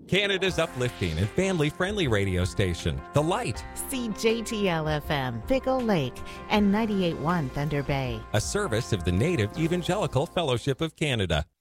Canada's uplifting and family-friendly radio station, The Light. CJTL-FM, Pickle Lake, and 98.1 Thunder Bay. A service of the Native Evangelical Fellowship of Canada.